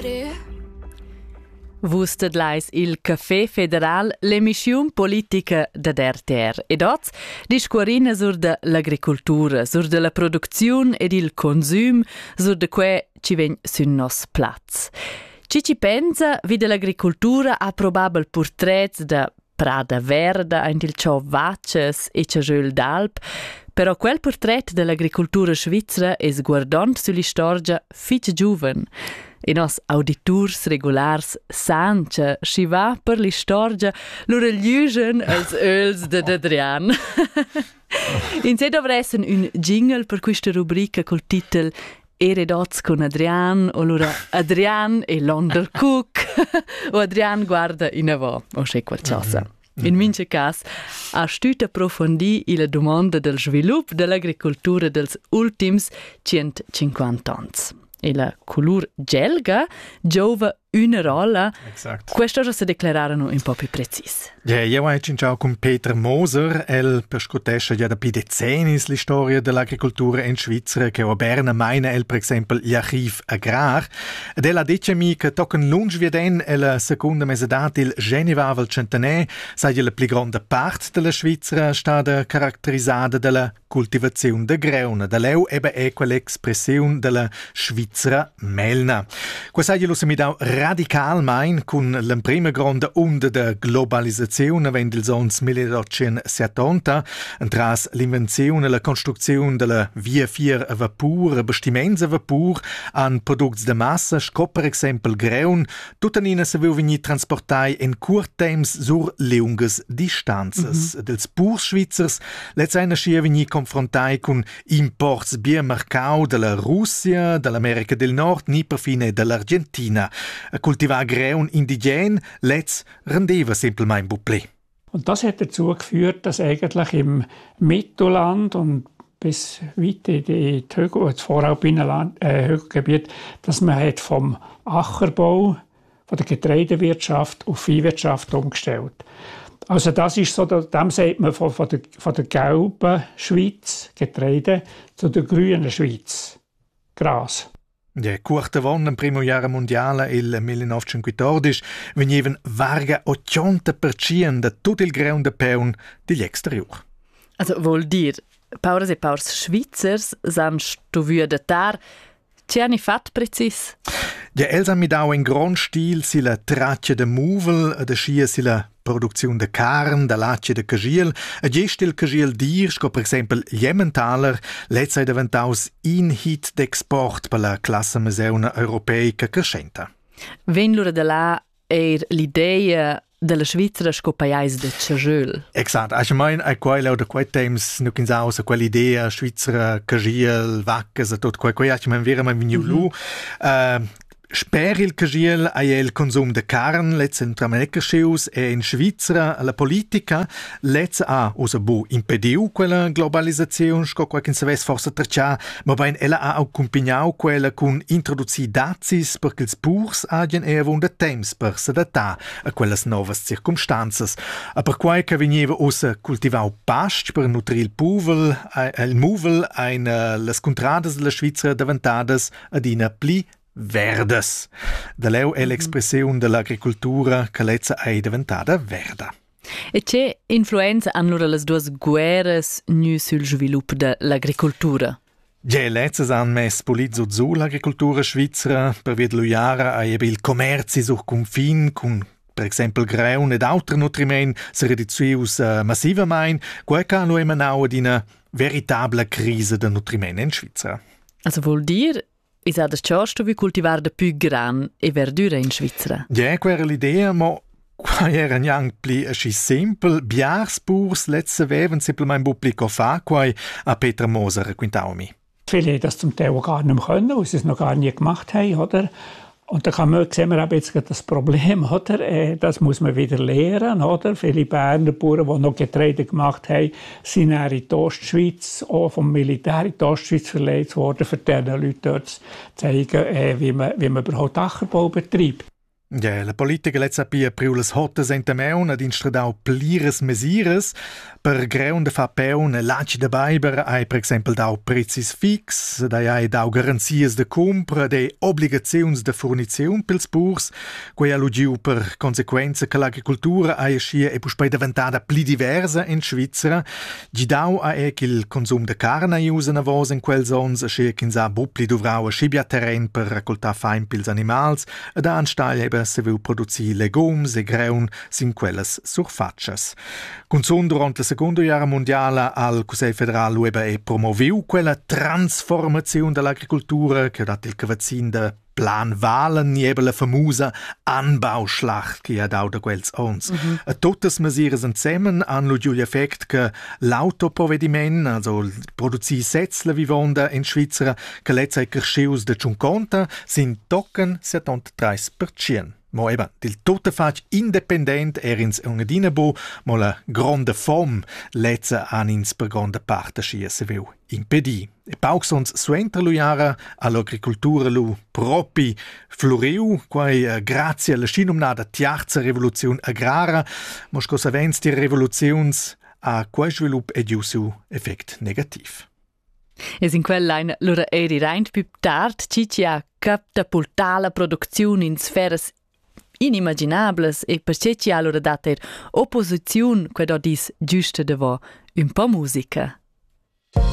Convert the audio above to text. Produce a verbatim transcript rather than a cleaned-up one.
vedere. Vus tedlais il Café Federal, l'emissiun politica da R T R. Ed oz discuorina sur de l'agricultura, sur de la produziun ed il consum, sur de que ci ven sun nos plats. Ci ci pensa, vi de l'agricultura ha probabel portrets da Prada Verda, ein il ciò vaches e ciagiul d'Alp, però quel portret de l'agricultura svizzera es guardant sull'istorgia fitg giuven. E nos auditurs regulars san che sci va per l'istorgia lura gliugen als öls de Adrian. In se dovressen un jingle per questa rubrica col titel Eredots con Adrian, o allora Adrian e l'Onder Cook, o Adrian guarda in avò, o c'è qualcosa. Mm-hmm. In mince cas, ha stüt approfondi la domanda del svilup dell'agricultura dels ultims centocinquanta ans. E la color gelga giova una rolla. Exact. Questo già si declarano un po' più precis. Ja, io ho cinciao con Peter Moser, el perscutesce già da più decenni la storia dell'agricoltura in Svizzera, che a Berna meina el per esempio gli archiv agrar. Ed el ha detto mi che toccano lungi vieden e la seconda mesedata il Genevavel centenè, sai la più grande parte della Svizzera stata caratterizzata dalla coltivazione de greuna, da leu ebe è quell'espressione della Svizzera melna. Questo lo si mi dà radical mein con la prima grande onda de globalizzazione vend ils ons milleottocentosettanta, tras l'invenzione e la costruzione della via vier a vapur, bastiments a vapur, an products de massa, sco per esempio greun, tutanina se viu vegni transportai in curt temps sur lungas distanzas. Mm-hmm. Dels purs Schweizers let's eine schia vegni confrontai con imports bien marcau della Russia, dall'America del Nord, ni perfine dall'Argentina. Kultivar greun indigen, let's rendeva simpelmein buplé. Und das hat dazu geführt, dass eigentlich im Mittelland und bis weit in die Höhe, das Voralpinenland, äh, Höhengebiet, dass man hat vom Ackerbau, von der Getreidewirtschaft auf Viehwirtschaft umgestellt. Also das ist so, dem sagt man von, von, der, von der gelben Schweiz, Getreide, zu der grünen Schweiz, Gras. Ja, curta von nel primo Jahr mondiale il millenovecentoquattordici venivan varga ottanta per cento da tutto il greun de peun degli exterior. Also vuol dir, paures e paurs Schweizers san stuvü datar, ci hanno fatto precis? Ja, els han mi dau in grand stil sila traccia de muvel, de schia sila produzione de carn, de laccia de cagiel, e gest il cagiel dir, sco per esempio Emmentaler, let's è diventaus in hit d'export per la classe meseuna europeica crescenta. Ven lura de là er l'idea della Svizzera scopaiais de cagiel. Exakt, also mein, a quel oder quel temps nu kins aus a quell'idea Svizzera cagiel, vaccas e tot quel quel, also mein vera mein vigniulu. Mm-hmm. uh, Sper il cagiel a il consum de carn, let's entrameneccaschius e in Svizzera la politica let's a usa bu impediu quella globalizzazione sco qualche se ves forse traccia, ma ben ella ha accompagnau quella con introduzi dazis perché ils purs agien e avunda temps per s'adattà a quelles novas circumstanzas. A per quai che veniva usa cultivau past per nutrir il puvel, il muvel ein las contradas della Svizzera diventadas adina pli verdes. Da leu è l'espressione dell'agricoltura che lezza è diventata verda. E c'è influenza allora le due guerre nu sul sviluppo dell'agricoltura? Ja, letztes han mes polizzo zu l'agricoltura svizzera per via dello jara a il commerci sur confin con per esempio greun ed altri nutrimenti si riduzius uh, massivamente, quel che hanno emanau ad una veritable crisi de nutrimenti in Svizzera. Also vuol dire is ha das Ciasto vi cultivar de più gran e verdura in Svizzera? Ja, quella l'idea, ma qua era neanche pli asci simpel. Biars purs letzte veven simpelmein publico fa, qua a Peter Moser quintau mi. Viele das zum Teil gar nicht mehr können, weil sie es noch gar nie gemacht haben, oder? Und da kann man, sehen wir jetzt das Problem, oder? Äh, das muss man wieder lernen, oder? Viele Berner Bauern, die noch Getreide gemacht haben, sind in die Ostschweiz, auch vom Militär in die Ostschweiz verlegt worden, für diese Leute dort zu zeigen, äh, wie, man, wie man überhaupt Ackerbau betreibt. Ja, la politica lezza pia priulas hottes entameun ad instradau plires mesires per greun de fa peun e laci de baiber ai per exempel dau prezis fix, dai ai dau garanzias de compra, de obligaziuns de forniziun pils purs, quei allugiu per consequenza che l'agricultura ai aschia e puspei diventata pli diversa in Svizzera, gi dau a e che il consum de carne ai usa navos in quel zons aschia kinsa bupli duvrau a schibia terren per raccoltar fain pils animals, ed a anstaglia se viu produzir legums e greun sin quellas surfaccias. Consum durant la seconda guerra mondiala al Cusei Federal ueba e promoviu quella transformazione dell'agricultura che ha dat il cavazzin de Plan Wahlen, niebe la famosa Anbauschlacht che ha dau da quels ons. Mm-hmm. A tuttas mesires insieme hanno giù l'effect che l'autoprovediment, also produzir setz la vivonda in Svizzera, che lezza è crescius de cinquanta, sin tocken settantatré per cento. Ma eben, del tutto fac independent er ins ungadina bo, ma la gronda fom lezza an ins per gronda parte schia se viu impedi. E paucs ons suentra lu jara all'agricultura lu propi floriu, quai uh, grazie alla scinumnada tiarza revoluzione agrara, ma scos avens di revoluzions a quai svilup ed iu su effect negativ. Es in quell'ain lura eri reint più tard ci ha catapultata la produzione in sferas inimaginables e perché ci ha allora dato opposizione quando dis giusto de vo un po' musica.